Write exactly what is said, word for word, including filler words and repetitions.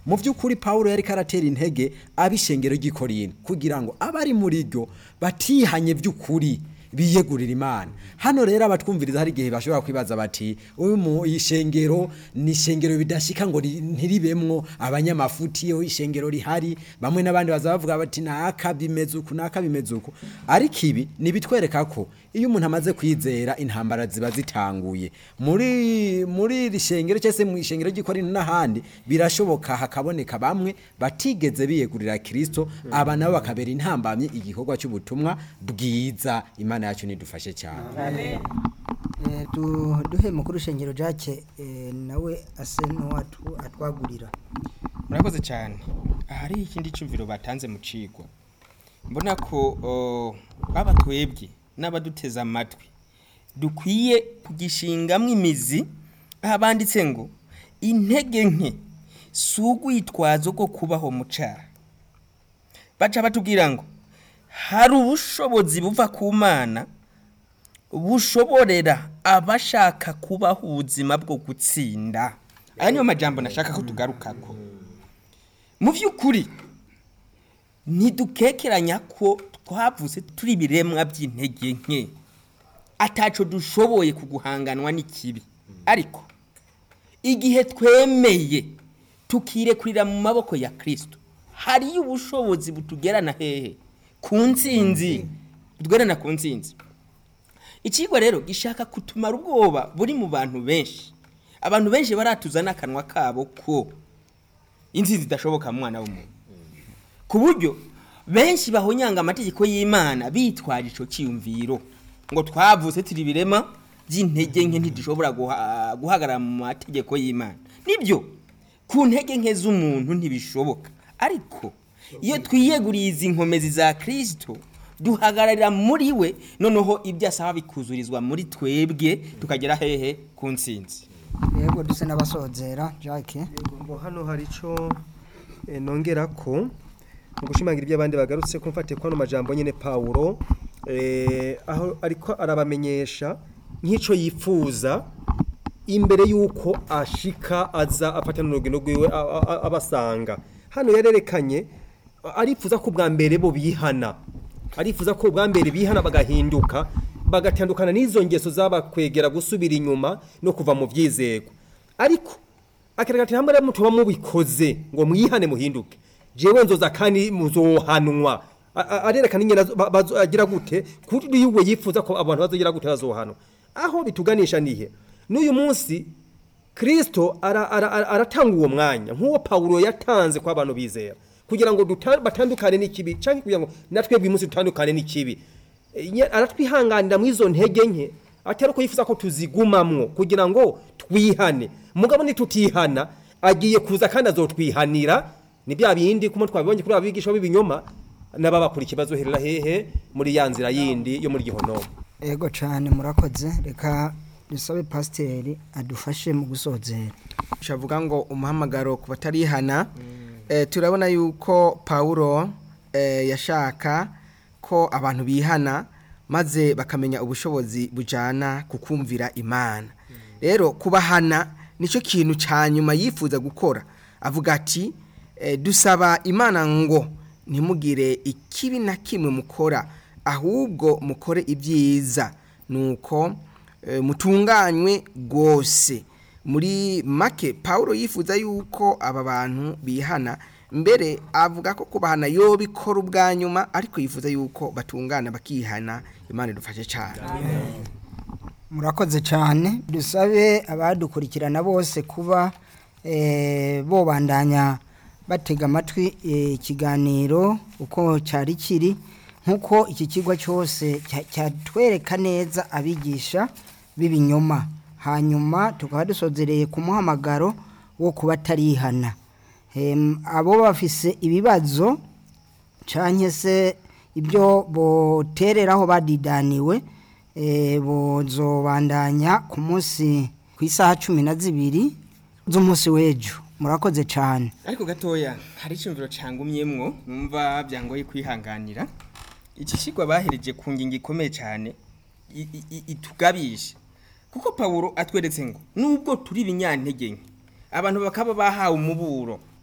mu by'ukuri Paulo yari karatera intege abishengero ry'Ikorinto kugira ngo abari muri ryo batihanye by'ukuri biyegurira Imana. Hano rero abatwumviriza hari gihe bashobora kwibaza bati uyu mu ishengero ni ishengero bidashika ngo ntiribemwo abanyamafuti, yo ishengero rihari bamwe n'abandi bazavuga bati naka bimeze uku naka bimeze uku. Ariko ibi nibitwereka ko iyo umuntu amaze kwizera intambara ziba zitanguye muri muri rishengero cyese mu ishengero ry'Ikorinto n'ahandi birashoboka hakaboneka bamwe batigeze biyegurira Kristo, aba nabo bakabera intambamye igikorwa cy'ubutumwa bwiza. Imana yacu nidufashe cyane. Amen. Eh du duhe mukuru shengero Jacques eh, nawe ase no watu atwagurira. Murakoze cyane. Hari ikindi cyumviro batanze mu cigwa. Mbona ko baba twebwe n'abaduteza amatwi dukwiye kugishingamwe imizi abanditse ngo intege nke sugwitwazo ko kubaho mu cara. Baca batubwira ngo hari ubushobozi buva ku Mana bushoborera abashaka kubaho ubuzima bwo gutsinda. Aya niyo majambo nashaka ko tugarukako. Mu vy'ukuri ntidukekeranya ko twavuze turi biremwa by'intege nke ataco dushoboye kuguhanganwa n'ikibi, ariko igihe twemeye tukirekurira mu maboko ya Kristo hari ubushobozi butugerana hehe ku ntsinzi, butugerana ku ntsinzi. Ikigwa rero gishaka kutumara ubwoba buri mu bantu benshi. Abantu benshi baratuzana akanwa kabo ko intsinzi idashoboka mu mwana w'umuntu, ku buryo benshi bahonyanga amategeko y'Imana bitwaje ico cyiyumviro ngo twavuze turi birema by'intege nke ntidushobora guhagarara mu mategeko y'Imana. Nibyo ku ntege nke z'umuntu ntibishoboka, ariko iyo twiyeguriye izi nkomezi za Kristo duhagararira muri we, noneho ibyo asaba bikuzurizwa muri twebwe tukagera hehe ku ntsinzi. Yego duse n'abasozera Jacques. Ngo hano hari ico e, nongera ko ngushimangira ibyo abandi bagarutse ko mfate kwa no majambo nyene Paulo eh aho ariko arabamenyesha nk'ico yifuza imbere yuko ashika aza afatana n'urugendo rwiwe abasanga. Hano yarerekanye arifuza ko bwa mbere bo bihana, arifuza ko bwa mbere bihana bagahinduka bagatandukana n'izo ngeso zabakwegera gusubira inyuma no kuva mu vyizego. Ariko akiragati hamwe mutuba mubikoze ngo mwihane muhinduke, jewe nzoza kandi muzohanwa. Arerekana ingena agira gute kuri yuwe yifuza ko abantu bazogira gute bazohanwa. Aho bituganisha nihe n'uyu munsi Kristo aratanga uwo mwanya nk'uwo Paulo yatanze kwa abantu bizera kugira ngo batandukane n'ikibi canke kugira ngo natwe bwimusi dutandukane n'ikibi. Aratwihanganira mu izo ntege nke atari ko yifuza ko tuzigumamwo kugira ngo twihane. Mugabo nitutihana agiye kuza kandi azotwihanira. Ni bya bindi kumo twabibonye kuri abigisha b'ibinyoma n'ababakura ikibazo herera hehe muri yanzira yindi yo muri gihono. Ego cyane murakoze. Reka dusabe pasiteri adufashe mu gusozera. Shavuga ngo umuhamagaro ku batarihana mm. eh, turabona yuko Paulo eh, yashaka ko abantu bihana maze bakamenya ubushobozi bujana kukumvira Imana. Rero mm. kubahana nico kintu cyanyuma yifuza gukora. Avuga ati e, dusaba Imana ngo ntimugire ikibi na kimwe mukora, ahubwo mukore ibyiza nuko e, mutunganywe gose. Muri make Paulo yifuza yuko aba bantu bihana, mbere avuga ko kubahana yo bikora ubwanyuma, ariko yifuza yuko batungana bakihana. Imana idufashe cyane. Murakoze cyane. Dusabe abadukurikirana bose kuba eh bo bandanya batega amatwi ikiganiro uko cyari kiri, nkuko iki kigwa cyose cyatwereka neza abigisha b'ibinyoma. Hanyuma tukaba dusozereye ku muhamagaro wo kubatarihana. Abo bafise ibibazo canke se ibyo botereraho badidaniwe e, bozobandanya ku munsi ku isaha cumi na zibiri z'umunsi w'ejo. Murakoze cyane. Ariko gatoya hari icyumviro cyangumyemwo numva byangoye kwihanganira. Iki kigwa bahereje ku ngingo ikomeye cyane itugabisha, kuko Paulo atweretse ngo nubwo turi binyantege nke abantu bakaba bahawe umuburo